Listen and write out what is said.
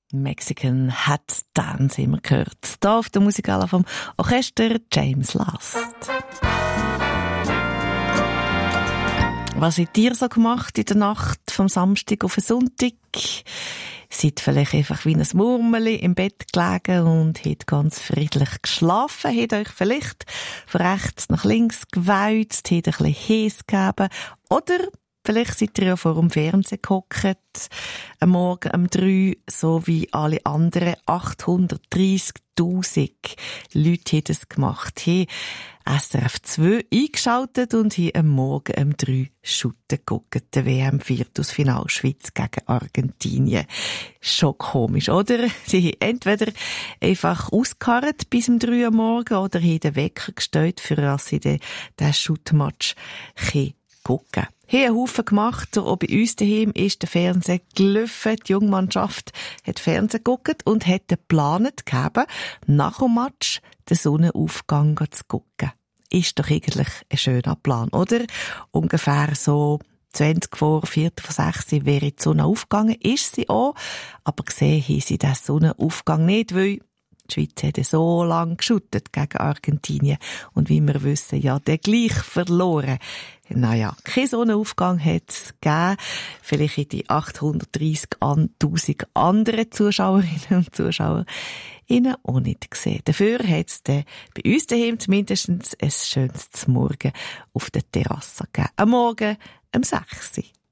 Mexican Hat Dance haben wir gehört. Hier auf der Musikala vom Orchester James Last. Was habt ihr so gemacht in der Nacht vom Samstag auf den Sonntag? Seid vielleicht einfach wie ein Murmeli im Bett gelegen und habt ganz friedlich geschlafen, habt euch vielleicht von rechts nach links gewälzt, habt ein bisschen Häs gegeben oder vielleicht seid ihr ja vor dem Fernsehen gehockt, am Morgen um 3, so wie alle anderen 830'000 Leute haben es gemacht. Haben SRF 2 eingeschaltet und haben am Morgen um 3 Schutten geguckt. Der WM-Viertelfinal Schweiz gegen Argentinien. Schon komisch, oder? Sie haben entweder einfach ausgeharrt bis um 3 Uhr morgen oder haben den Wecker gestellt, für dass sie den Schuttmatch gucken. Hier einen Haufen gemacht. Auch bei uns daheim ist der Fernseher gelaufen. Die Jungmannschaft hat Fernsehen geguckt und hat geplant gegeben, nach dem Match den Sonnenaufgang zu gucken. Ist doch eigentlich ein schöner Plan, oder? Ungefähr so 20 vor 5:45 wäre die Sonne aufgegangen. Ist sie auch. Aber gesehen haben sie den Sonnenaufgang nicht, weil die Schweiz hat so lange geschuttet gegen Argentinien und wie wir wissen, ja, der gleich verloren. Naja, kein Sonnenaufgang hat es gegeben. Vielleicht in die 830'000 anderen Zuschauerinnen und Zuschauer auch nicht gesehen. Dafür hat es bei uns daheim zumindest ein schönes Morgen auf der Terrasse gegeben. Am Morgen um 6 Uhr.